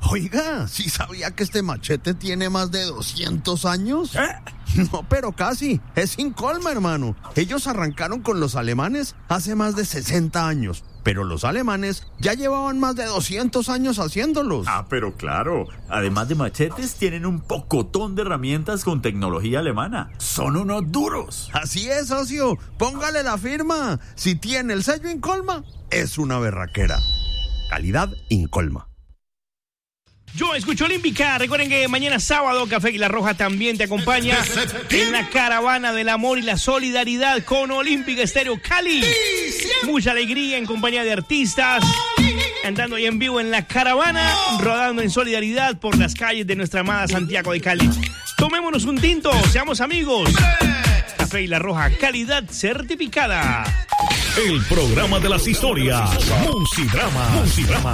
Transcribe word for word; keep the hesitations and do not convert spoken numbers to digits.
Oiga, ¿sí sabía que este machete tiene más de doscientos años? ¿Eh? No, pero casi. Es Incolma, hermano. Ellos arrancaron con los alemanes hace más de sesenta años. Pero los alemanes ya llevaban más de doscientos años haciéndolos. Ah, pero claro. Además de machetes, tienen un pocotón de herramientas con tecnología alemana. Son unos duros. Así es, socio. Póngale la firma. Si tiene el sello Incolma, es una berraquera. Calidad Incolma. Yo escucho Olímpica. Recuerden que mañana sábado Café Águila Roja también te acompaña en la caravana del amor y la solidaridad con Olímpica Estéreo Cali. Mucha alegría en compañía de artistas, andando ahí en vivo en la caravana, rodando en solidaridad por las calles de nuestra amada Santiago de Cali. Tomémonos un tinto, seamos amigos. Café Águila Roja, calidad certificada. El programa de las historias, Musidrama. Musidrama.